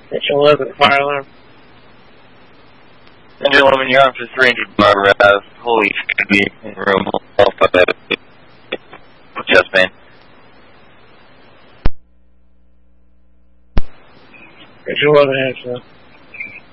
Engine 11, fire alarm. Engine 11, you're on for 300 bar rev. Holy shit, in room. Chest pain. Engine 11, answer.